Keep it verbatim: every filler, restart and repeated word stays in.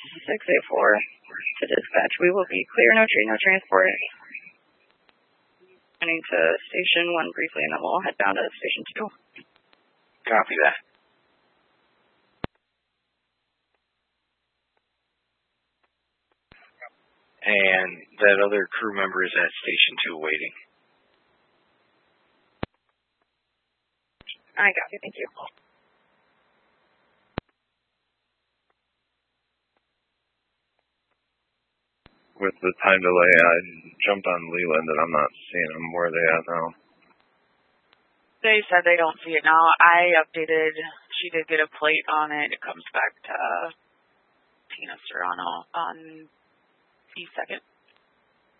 six eight four to dispatch. We will be clear, no train, no transport. Heading to station one briefly, and then we'll head down to station two. Copy that. And that other crew member is at station two waiting. I got you, thank you. With the time delay, I jumped on Leland and I'm not seeing them. Where are they at now? They said they don't see it now. I updated. She did get a plate on it. It comes back to Tina Serrano on E second.